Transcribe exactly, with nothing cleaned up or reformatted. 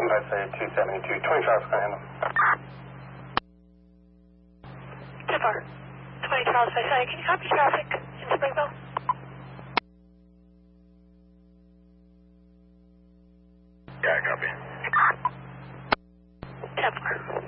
I say two seventy-two. twenty Charles, can I handle? ten four. twenty Charles, I say, can you copy traffic in Springville? Yeah, I copy. ten four.